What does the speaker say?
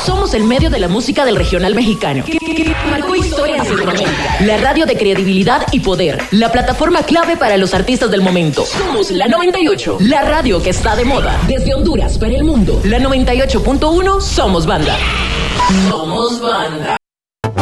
Somos el medio de la música del regional mexicano que marcó historia en Centroamérica. La radio de credibilidad y poder. La plataforma clave para los artistas del momento. Somos la 98, la radio que está de moda. Desde Honduras para el mundo. La 98.1, somos banda. Somos banda.